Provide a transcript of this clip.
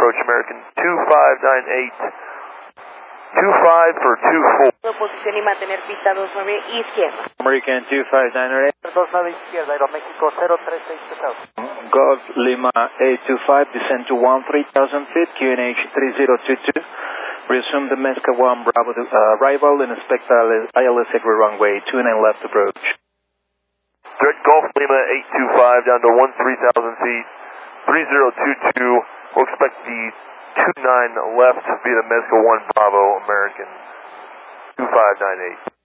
approach American 2598. 25 for 24. Posición y mantener pista 29 izquierda. American 2598. 29 izquierda, Aeroméxico 036 Golf Lima 825, descend to 13,000 feet, QNH 3022. Resume the Mezca 1 Bravo arrival and inspect ILS every runway, 29 left approach. Direct Golf Lima 825 down to 13,000 feet, 3022. We'll expect the 29 left via the Mezca 1 Bravo, American 2598.